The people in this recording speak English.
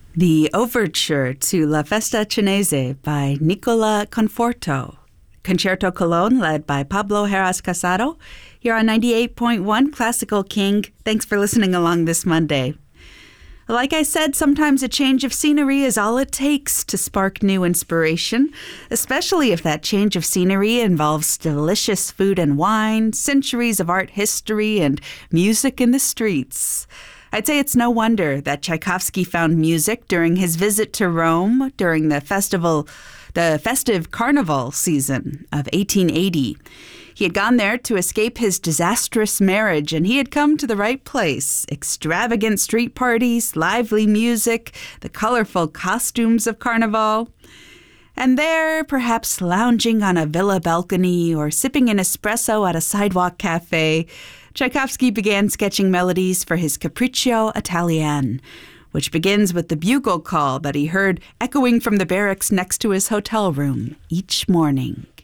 The Overture to La Festa Cinese by Nicola Conforto. Concerto Cologne led by Pablo Heras Casado. Here on 98.1 Classical King. Thanks for listening along this Monday. Like I said, sometimes a change of scenery is all it takes to spark new inspiration, especially if that change of scenery involves delicious food and wine, centuries of art history, and music in the streets. I'd say it's no wonder that Tchaikovsky found music during his visit to Rome during the festive carnival season of 1880. He had gone there to escape his disastrous marriage, and he had come to the right place. Extravagant street parties, lively music, the colorful costumes of Carnival. And there, perhaps lounging on a villa balcony or sipping an espresso at a sidewalk cafe, Tchaikovsky began sketching melodies for his Capriccio Italienne, which begins with the bugle call that he heard echoing from the barracks next to his hotel room each morning.